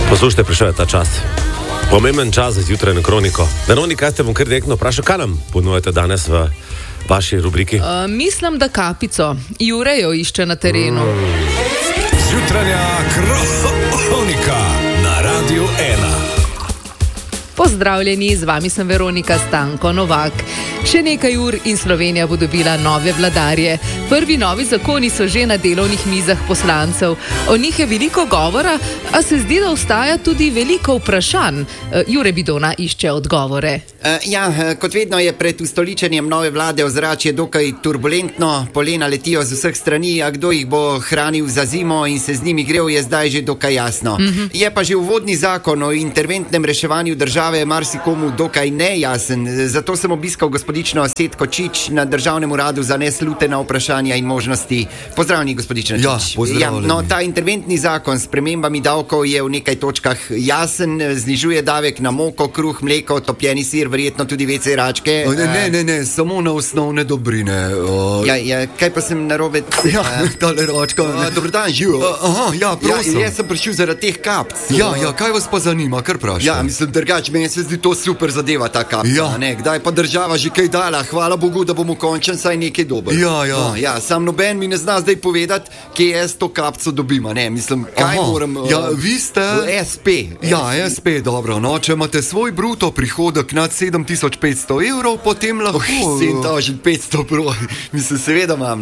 Poslušajte, prišel je ta čas. Pomemben čas za zjutrajno kroniko. Veronika, te bom kar direktno vprašal, kaj nam ponujete danes v vaši rubriki? Mislim, da kapico. Jure jo išče na terenu. Zjutranja kronika na Radiu 1. Pozdravljeni, z vami sem Veronika Stanko Novak. Še nekaj ur in Slovenija bo dobila nove vladarje. Prvi novi zakoni so že na delovnih mizah poslancev. O njih je veliko govora, a se zdi, da ostaja tudi veliko vprašanj. Jure Bidona išče odgovore. Kot vedno je pred ustoličenjem nove vlade ozračje dokaj turbulentno. Polena letijo z vseh strani, a kdo jih bo hranil za zimo in se z njimi grel, je zdaj že dokaj jasno. Je pa že uvodni zakon o interventnem reševanju države marsikomu dokaj nejasen. Zato sem obiskal gospodično Setko Čič na Državnem uradu za neslutena vprašanja in možnosti. Pozdravljeni, gospodična Čič. Pozdravljeni. Ta interventni zakon s premembami davkov je v nekaj točkah jasen, znižuje davek na moko, kruh, mleko, topljeni sir, verjetno tudi WC račke. Ne, samo na osnovne dobrine. Kaj pa sem narobe? Tale račka. Dober dan, živo. Prosim. Jaz sem prišel zaradi teh kapc. Kaj vas pa zanima, kar vprašam? Mislim, drugače, meni se zdi to super zadeva, ta kapca. Kdaj pa država že kaj dala, hvala Bogu, da bomo končen saj nekaj dober. Sam noben mi ne zna zdaj povedati, kje jaz to kapco dobim, mislim, kaj moram... Vi ste... SP. SP, dobro, če imate svoj bruto prihodek nad 7500 evrov, potem lahko... 7500 broj, mislim, seveda imam,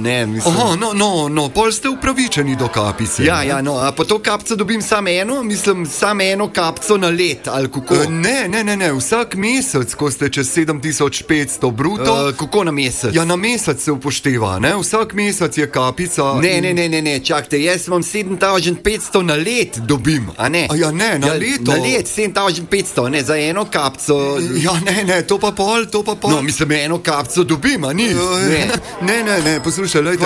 pol ste upravičeni do kapice. A po to kapco dobim samo eno, samo eno kapco na let, ali kako? Ne, vsak mesec, ko ste čez 7500 bruto... Kako na mesec? Na mesec se upošteva, ne? Vsak mesec je kapica... Ne, čakajte, jaz vam 7500 na let dobim, a ne? Na leto? Na let 7500, ne, za eno kapco... Ne, to pa pol... No, mislim, eno kapco dobim, a ni? Ne, poslušaj, lejte.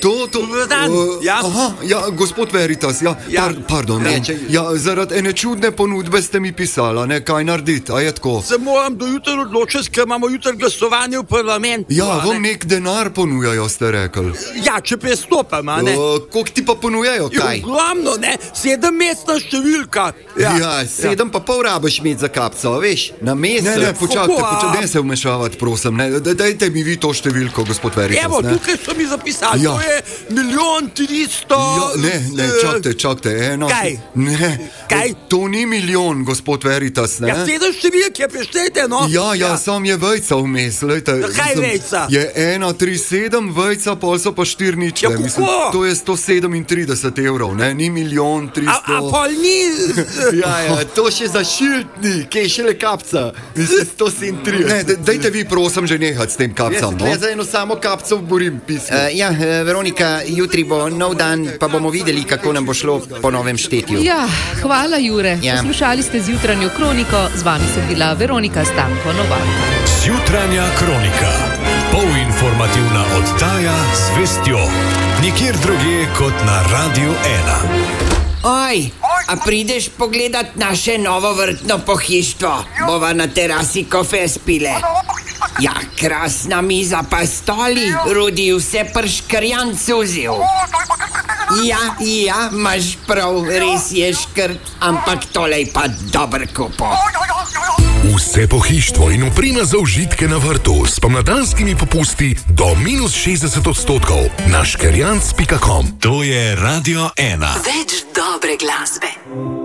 Gospod Veritas, pardon. Zaradi ene čudne ponudbe ste mi pisala, ne, kaj narediti, a je tako? Se moram do jutra odločiti, ker imamo jutra glasovanje v parlamentu. Vam nek denar ponujajo, ste rekli. Če prestopam, a ne? Koliko ti pa ponujajo, kaj? Ogromno, ne? 7-mestna številka. 7 pa pol rabiš imeti za kapco, veš? Na mesec. Ne, počakajte, ne se vmešavati, prosim, ne. Dajte mi vi to številko, gospod Veritas, Evo, ne. tukaj so mi zapisali, to je 1 300... Čakajte, eno... Kaj? Ne. Kaj? To ni milijon, gospod Veritas, ne. 7 številke, preštejte, no? Sam je vejca vmes, lejte. Kaj vejca? Je 137 vejca, pol so pa 4 ničle. Mislim, to je 137 evrov, ne, ni 1 300... A pol ni... To še za šiltni, kaj šele kapca. Mislim, 137. Ne, dajte vi, prosim, že nehati s tem kapcam, no? Jaz za eno samo kapco borim pismo. Veronika, jutri bo nov dan, pa bomo videli, kako nam bo šlo po novem štetju. Hvala, Jure. Poslušali ste zjutranjo kroniko, z vami sem bila Veronika Stanko Novak. Zjutranja kronika. Polinformativna oddaja z vestjo. Nikjer drugje kot na Radiu 1. Oj, a prideš pogledat naše novo vrtno pohištvo? Bova na terasi kofe spile. Krasna miza pa stoli, Rudi vse prškrjan cuzil. Imaš prav, res je škrt, ampak tole je pa dober kupo. Vse pohištvo in oprema za užitke na vrtu s pomladanskimi popusti do -60% na škerjanc.com. To je Radio 1. Več dobre glasbe.